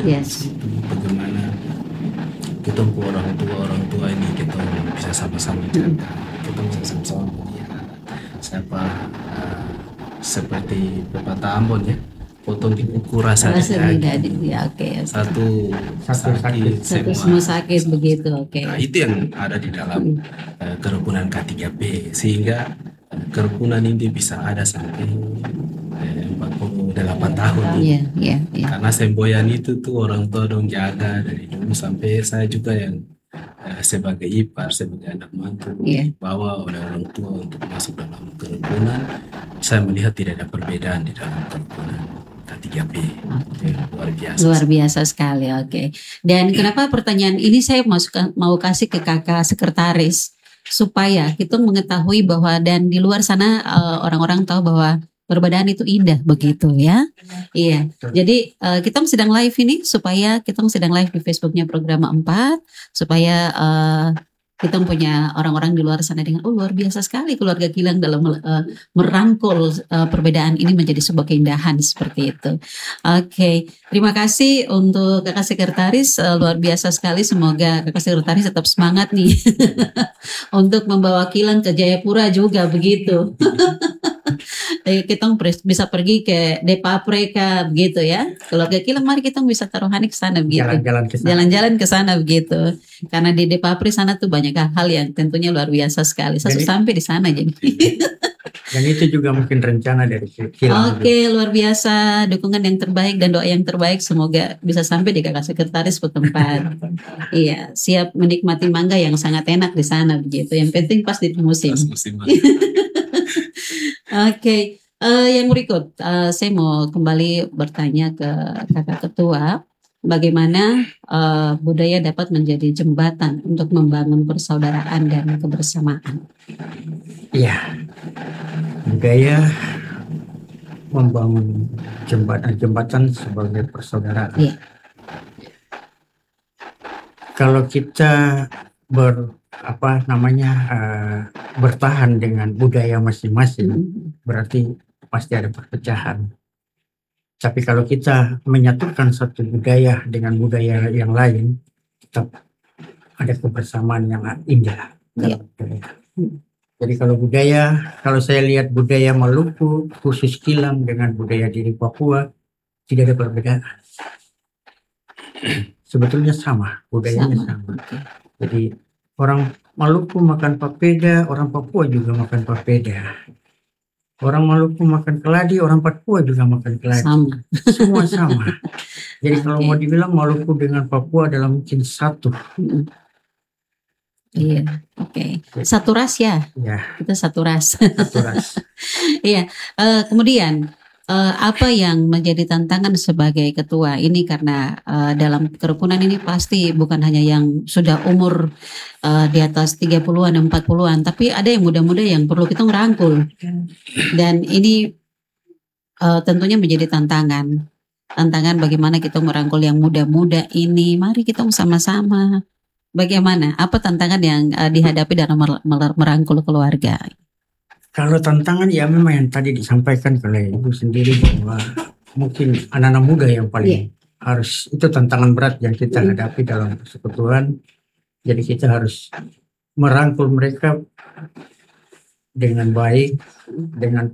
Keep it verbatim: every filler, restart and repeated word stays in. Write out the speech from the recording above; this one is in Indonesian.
Yes. Itu bagaimana kita orang tua orang tua ini kita bisa sama-sama Mm. jaga, kita bisa sama-sama melihat siapa eh, seperti pepatah Ambon ya, potong di kuku rasa di Rasa tidak daging. ada, ya oke. Satu Satu sakit. sakit Satu semua. semua sakit begitu, oke. Nah, itu yang ada di dalam Mm. eh, kerukunan K tiga P, sehingga eh, kerukunan ini bisa ada sampai eh, empat puluh delapan tahun ini. Iya, iya, iya. Karena semboyan itu tuh orang tua dong jaga dari dulu sampai saya juga yang eh, sebagai ipar, sebagai anak mantu Iya. dibawa oleh orang tua untuk masuk dalam kerukunan. Saya melihat tidak ada perbedaan di dalam kerukunan K tiga P. Itu yang luar biasa. Luar biasa sekali, oke. Dan kenapa pertanyaan ini saya masuk, mau kasih ke kakak sekretaris supaya kita mengetahui bahwa dan di luar sana eh, orang-orang tahu bahwa perbedaan itu indah begitu ya. Iya. Jadi eh, kita sedang live ini supaya kita sedang live di Facebooknya Program empat supaya eh, kita punya orang-orang di luar sana dengan oh luar biasa sekali keluarga Gilang dalam eh, merangkul eh, perbedaan ini menjadi sebuah keindahan seperti itu. Oke, terima kasih untuk kakak sekretaris eh, luar biasa sekali. Semoga kakak sekretaris tetap semangat nih untuk membawa Gilang ke Jayapura juga begitu. Eh, kita pres- bisa pergi ke Depapreka begitu ya. Kalau ke Gilang mari kita bisa taruhani ke sana begitu. Jalan-jalan ke sana. Jalan-jalan ke sana begitu. Karena di Depapre sana tuh banyak hal yang tentunya luar biasa sekali. Saya Jadi- sampai di sana jadi. Dan itu juga mungkin rencana dari Gilang. Oke, luar biasa. Dukungan yang terbaik dan doa yang terbaik semoga bisa sampai di kakak sekretaris setempat. Iya, siap menikmati mangga yang sangat enak di sana begitu. Yang penting pas di musim. Pas musim. Oke, eh, yang berikut eh, saya mau kembali bertanya ke kakak ketua, bagaimana eh, budaya dapat menjadi jembatan untuk membangun persaudaraan dan kebersamaan. Iya. Budaya membangun jembatan-jembatan sebagai persaudaraan. Iya. Kalau kita ber apa namanya eh, bertahan dengan budaya masing-masing, Mm. berarti pasti ada perpecahan. Tapi kalau kita menyatukan satu budaya dengan budaya yang lain, tetap ada kebersamaan yang indah. Iya. Jadi kalau budaya, kalau saya lihat budaya Maluku, khusus Gilang dengan budaya diri Papua, tidak ada perbedaan. Sebetulnya sama, budayanya Sama. sama. Oke. Jadi orang Maluku makan papeda, orang Papua juga makan papeda. Orang Maluku makan keladi, orang Papua juga makan keladi. Sama. Semua sama. Jadi kalau Oke. mau dibilang Maluku dengan Papua adalah mungkin satu. Mm. Iya, oke. Satu ras ya, Ya, kita satu ras. satu ras. Iya, eh, kemudian eh, apa yang menjadi tantangan sebagai ketua ini karena eh, dalam kerukunan ini pasti bukan hanya yang sudah umur eh, di atas tiga puluhan, empat puluhan, tapi ada yang muda-muda yang perlu kita ngerangkul. Dan ini eh, tentunya menjadi tantangan. Tantangan bagaimana kita merangkul yang muda-muda ini. Mari kita sama-sama. Bagaimana? Apa tantangan yang eh, dihadapi dalam mer- mer- merangkul keluarga? Kalau tantangan ya memang yang tadi disampaikan oleh Ibu sendiri bahwa mungkin anak-anak muda yang paling harus, itu tantangan berat yang kita Iya. hadapi dalam persekutuan. Jadi kita harus merangkul mereka dengan baik, dengan